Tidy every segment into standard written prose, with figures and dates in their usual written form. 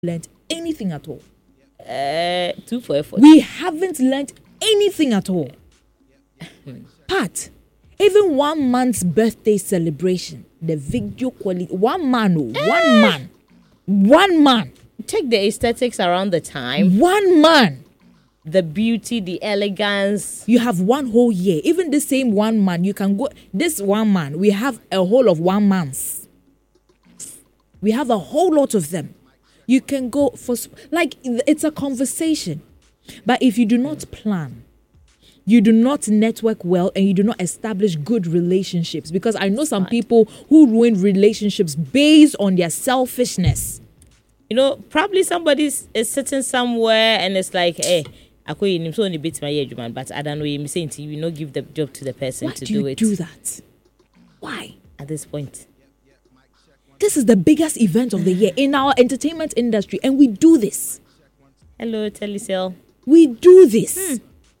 learned anything at all. 2 for effort. We haven't learned anything at all. Pat, even 1 month's birthday celebration, the video quality, one man. Take the aesthetics around the time, 1 man. the beauty, the elegance. You have 1 whole year. Even the same 1 man, you can go. This 1 man, we have a whole of 1 month. We have a whole lot of them. You can go for, like, it's a conversation. But if you do not plan, you do not network well, and you do not establish good relationships, because I know some people who ruin relationships based on their selfishness. You know, probably somebody is sitting somewhere and it's like, hey, I could him so only bit my age, man, but I don't know. You're saying to you, give the job to the person Why to do you it. do that? Why? At this point? This is the biggest event of the year in our entertainment industry, and we do this. Hello, Telecel. We do this.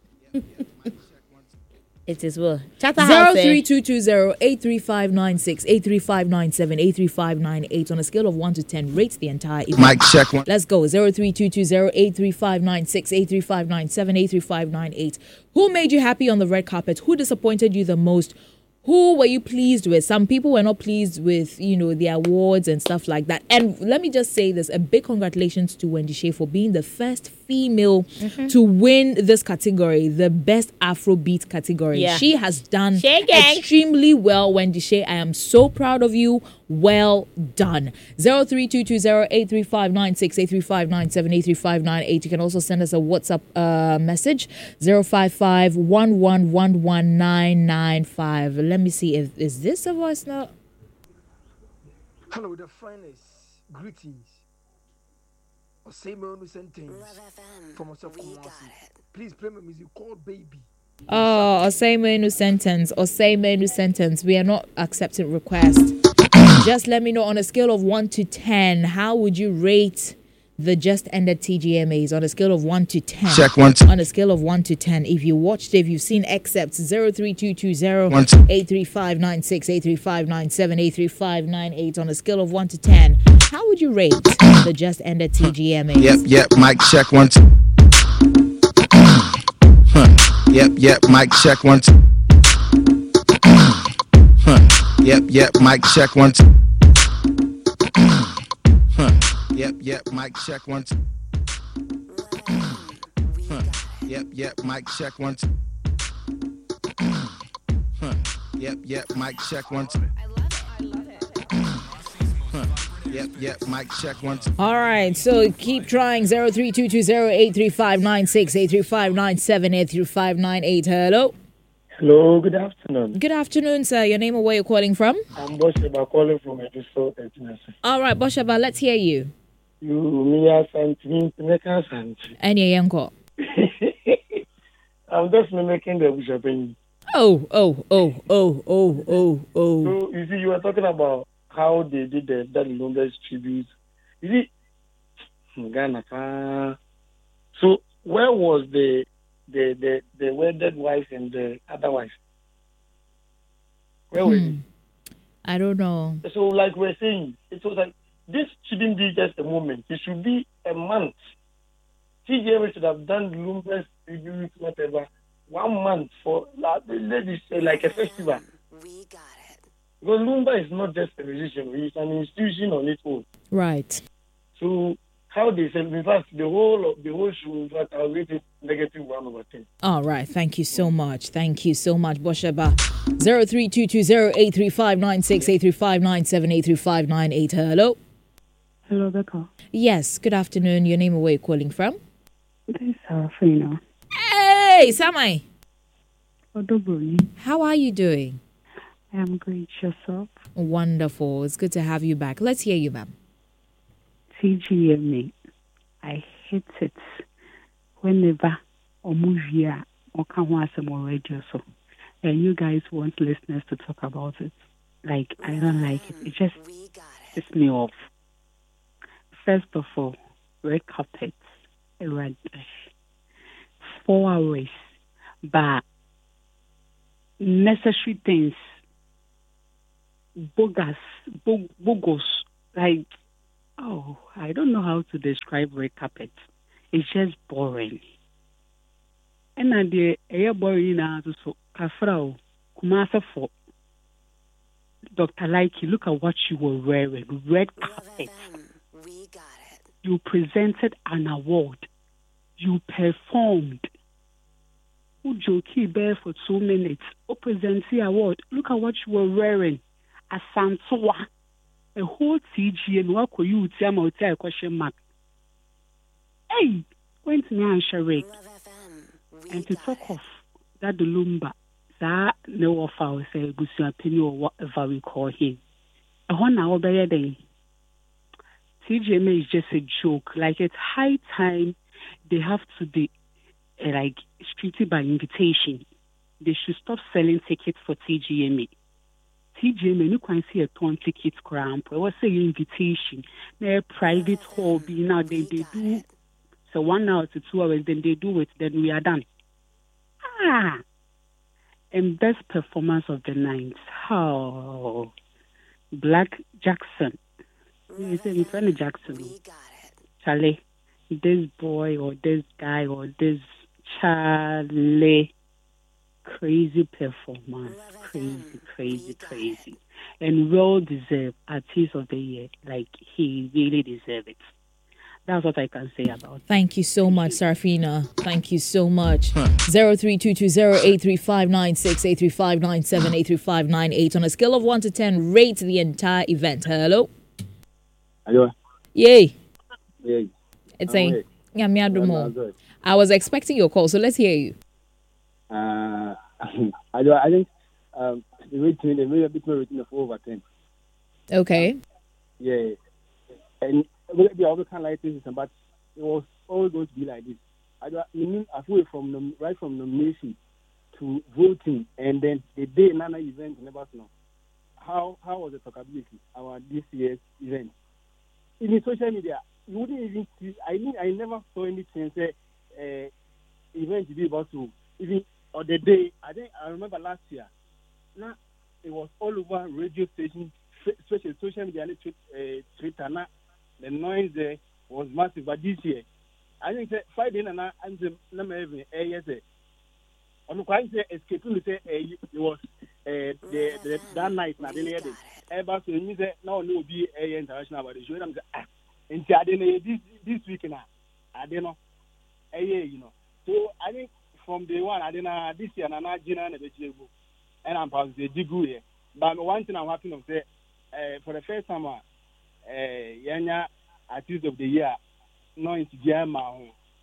It is well. Chatterhouse. 03220-83596, 83597, 83598. On a scale of 1 to 10, rate the entire event. Mic check one. Let's go. 03220-83596, 83597, 83598. Who made you happy on the red carpet? Who disappointed you the most? Who were you pleased with? Some people were not pleased with, the awards and stuff like that. And let me just say this, a big congratulations to Wendy Shay for being the first female to win this category, the best Afrobeat category. Yeah. She has done Shay gang. extremely well, Wendy Shay. I am so proud of you. Well done. 03220-83596, 83597, 83598. You can also send us a WhatsApp message, 055-1111-995. Let me see if is this a voice note? Hello, the finest greetings. Osemo sentence from myself. Please play my music called Baby. Oh, Oseimenu sentence. We are not accepting requests. Just let me know, on a scale of 1 to 10, how would you rate the just ended TGMAs on a scale of 1 to 10? Check one. On a scale of 1 to 10, if you watched it, if you've seen excerpts, 03220-83596, 83597, 83598. On a scale of 1 to 10, how would you rate the just ended TGMAs? Yep. Mic check one. Yep. Mic check one. Yep. Mic check one. Yep. Mic check one. Yep. Mic check one. Yep. Mic check one. Yep. Mic check one. All right, so keep trying. 03220-83596, 83597, 83598. Hello. Hello, good afternoon. Good afternoon, sir. Your name and where you're calling from? I'm Bosheba calling from Ediso. All right, Bosheba, let's hear you. Mia Santi, Pinaka Santi. And your yanko. I'm just mimicking the Bishop. Oh. So, you see, you were talking about how they did the Daddy Lumber's tribute. You see, Ghana. So, where was the wedded wife and the other wife? Where were they? I don't know. So, like we're saying, it was like, this shouldn't be just a moment. It should be a month. TGM should have done Lumber's tribute, whatever, 1 month for, ladies, like a festival. We got it. Because Lumba is not just a musician, it's an institution on its own. Right. So how they said, in fact, the whole show, in fact, I'll rate it negative 1/10. All right. Thank you so much, Bosheba. 03220-83596, 83597, 83598. Hello. Hello, Becca. Yes. Good afternoon. Your name and where you're calling from? This is Sarafina. Hey, Samai. Odobuni. How are you doing? I am great. Yourself? Wonderful. It's good to have you back. Let's hear you, ma'am. TGMA. I hate it whenever or movie or come on radio so, and you guys want listeners to talk about it. Like, I don't like it. It just pisses me off. First of all, red carpet, red 4 hours, but necessary things, bogus, like, Oh, I don't know how to describe red carpet. It's just boring. And then the air boring now so Kafrao, Kumasa for Dr. Likey, look at what you were wearing. Red carpet. We got it. You presented an award. You performed. Ujoki bear for 2 minutes. O present the award. Look at what you were wearing. A Sansoa. A whole TG and what could you tell me a question mark? Hey, went to me and Sharek. Love FM. We And to got talk it. of that the Lumba, that no of our say Busia Penny or whatever we call him. A 1 hour by day. TGMA is just a joke. Like it's high time they have to be like treated by invitation. They should stop selling tickets for TGMA. TGMA, you can see a ton tickets cramp. I was saying invitation. They're private hobby. Now they do. So 1 hour to 2 hours, then they do it, then we are done. And best performance of the night. How? Black Jackson. Is it friend Jackson? We got it. Charlie, this boy or this guy or this Charlie, crazy performance, crazy, and well deserved Artist of the Year. Like he really deserves it. That's what I can say about it. Thank you so much, Sarafina. Thank you so much. 0322083596, 83597, 83598. On a scale of 1 to 10, rate the entire event. Hello? Hello. Yay. Yeah. It's saying, yeah, me Adumo. I was expecting your call, so let's hear you. I think the rating, they made a bit more rating of over 10. Okay. Yeah. And we also kind of like this, but it was always going to be like this. I mean, right from nomination to voting, and then the day another event, never know. How was the talkability about this year's event? In social media, you wouldn't even see. I never saw anything say event to be about to even on the day. I remember last year. Now it was all over radio stations, especially social media, Twitter. Now the noise there was massive. But this year, I think Friday and I'm even yes. On the quite say escaping to say it was that night. Now they had it. But so you say now no be international, but they show them and I didn't this week now. I don't know. You know. So I think from day one, I didn't this year and I'm not Gina and the and I'm probably the Jigu here. But one thing I'm happy to say, for the first time, Yanya Artist of the Year, no into Jama.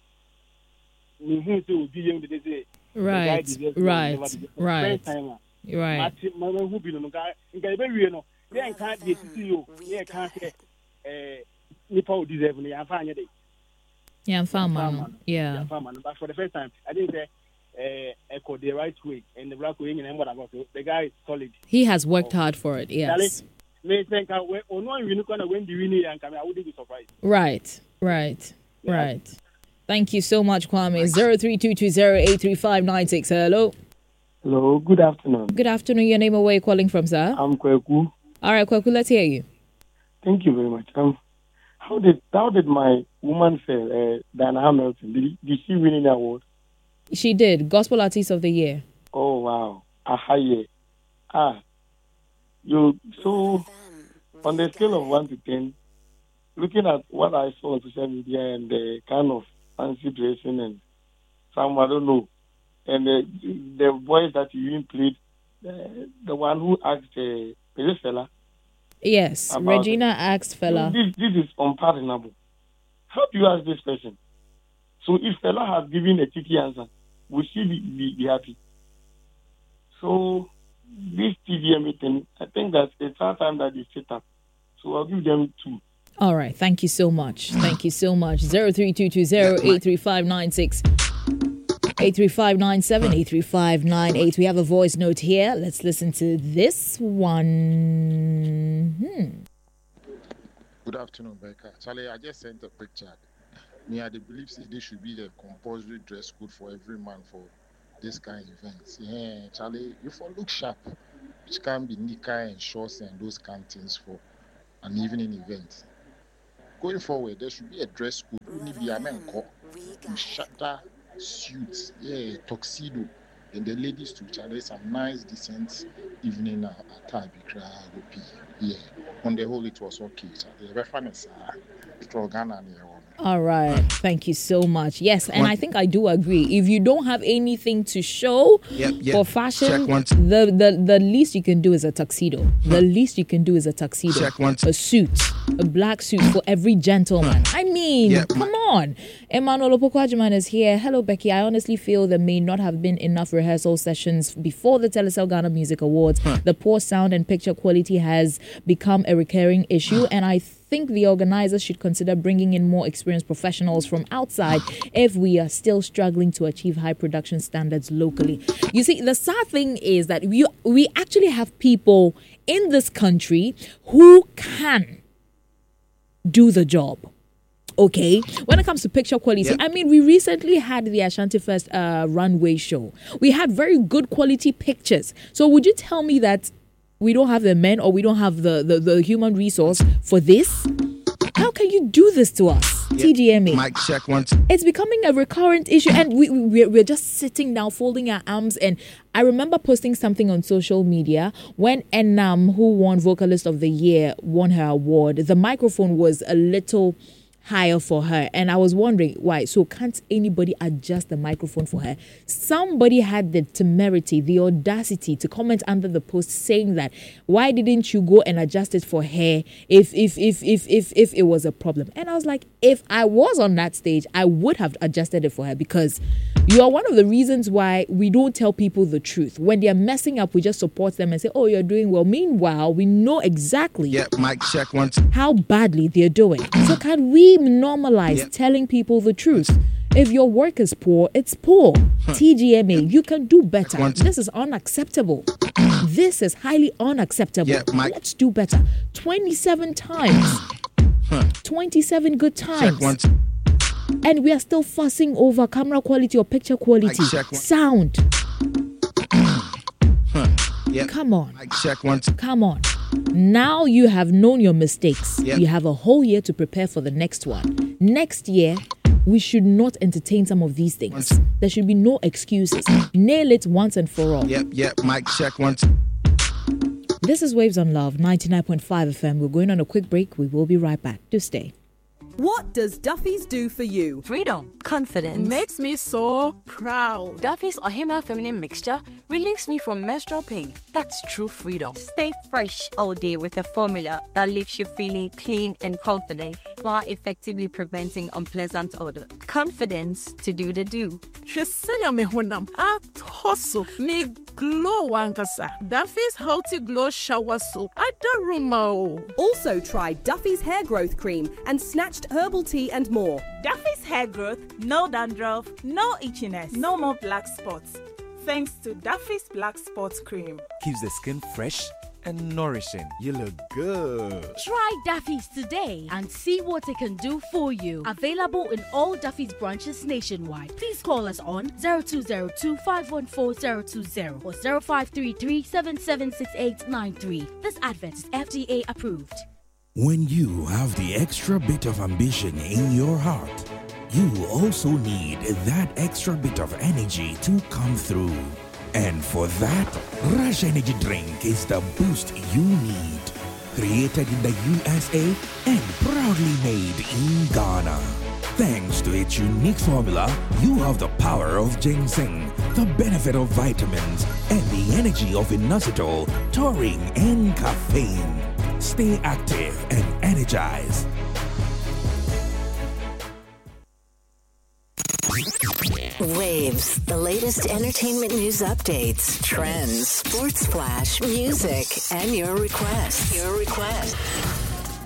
Me who be young to say. Right. First time. Right. Mama who be no guy. In Gabby, no. They can't get to see you. They can't say, Nipo deserve me. I'm fine. Yeah, I'm fine, man. Yeah. But for the first time, I didn't say echo the right way and the black wing and what about the guy is solid. He has worked hard for it, yes. May think I win the winning and I wouldn't be surprised. Right. Thank you so much, Kwame. 0322083596. Hello. Hello, good afternoon. Good afternoon. Your name and where you calling from, sir? I'm Kweku. All right, Kweku, let's hear you. Thank you very much. How did my woman fare, Diana Hamilton? Did she win the award? She did. Gospel Artist of the Year. Oh wow. You so on the scale of 1 to 10, looking at what I saw on social media and the kind of fancy dressing and some I don't know, and the voice that you even played, the one who asked this fella. Yes, Regina asked fella. This is unpardonable. How do you ask this question? So if fella has given a tricky answer, would she be happy? So this TVM thing, I think that it's our time that they set up. So I'll give them 2. All right. Thank you so much. 0322083596, 83597, 83598. We have a voice note here. Let's listen to this one. Good afternoon, Becca. Charlie, I just sent a picture. Me, I believe this should be the compulsory dress code for every man for this kind of events. Yeah, Charlie, you for look sharp, which can be nika and shorts and those kind of things for an evening event. going forward, there should be a dress code. Shatter suits, tuxedo, and the ladies to challenge some nice, decent evening attire. Yeah, on the whole, it was okay. The reference, all right, thank you so much. Yes, and I think I do agree. If you don't have anything to show for fashion, the least you can do is a tuxedo. The least you can do is a tuxedo. A suit, a black suit for every gentleman. I mean, come on. Emmanuel Opoku-Agyeman is here. Hello, Becky. I honestly feel there may not have been enough rehearsal sessions before the Telecel Ghana Music Awards. The poor sound and picture quality has become a recurring issue, and I think the organizers should consider bringing in more experienced professionals from outside if we are still struggling to achieve high production standards locally. You see, the sad thing is that we actually have people in this country who can do the job. Okay, when it comes to picture quality, I mean, we recently had the Ashanti Fest runway show. We had very good quality pictures. So would you tell me that we don't have the men or we don't have the human resource for this? How can you do this to us? TGMA. Mic check one. It's becoming a recurrent issue, and we're just sitting down, folding our arms. And I remember posting something on social media when Enam, who won Vocalist of the Year, won her award. The microphone was a little higher for her, and I was wondering why. So can't anybody adjust the microphone for her? Somebody had the temerity, the audacity to comment under the post saying that why didn't you go and adjust it for her if it was a problem? And I was like, if I was on that stage, I would have adjusted it for her, because you are one of the reasons why we don't tell people the truth. When they are messing up, we just support them and say, oh, you're doing well. Meanwhile, we know exactly mic check one. How badly they're doing. So can we normalize telling people the truth? If your work is poor, it's poor. TGMA, you can do better. This is unacceptable. This is highly unacceptable. Let's do better. 27 times. 27 good times. And we are still fussing over camera quality or picture quality. Sound. Come on. Come on. Now you have known your mistakes. You have a whole year to prepare for the next one. Next year, we should not entertain some of these things. There should be no excuses. Nail it once and for all. Mic check one. This is Waves on Love, 99.5 FM. We're going on a quick break. We will be right back. Do stay. What does Duffy's do for you? Freedom. Confidence. Makes me so proud. Duffy's Ohima Feminine Mixture relieves me from menstrual pain. That's true freedom. Stay fresh all day with a formula that leaves you feeling clean and confident while effectively preventing unpleasant odor. Confidence to do the do. Glow wankasa. Duffy's Healthy Glow Shower Soap. I don't remember. Also try Duffy's Hair Growth Cream and Snatched Herbal Tea and more. Duffy's Hair Growth, no dandruff, no itchiness, no more black spots. Thanks to Duffy's Black Spots Cream. Keeps the skin fresh and nourishing. You look good. Try Duffy's today and see what it can do for you. Available in all Duffy's branches nationwide. Please call us on 0202-514-020 or 0533-776893. This advert is FDA approved. When you have the extra bit of ambition in your heart, you also need that extra bit of energy to come through. And for that, Rush Energy Drink is the boost you need. Created in the USA and proudly made in Ghana. Thanks to its unique formula, you have the power of ginseng, the benefit of vitamins, and the energy of inositol, taurine, and caffeine. Stay active and energized. Waves, the latest entertainment news updates, trends, sports flash, music, and your requests.